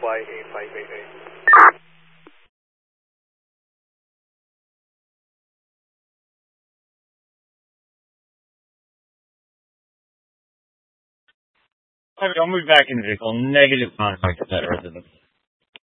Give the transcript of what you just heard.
YA588. Okay, I'll move back in the vehicle. Negative contact with that resident.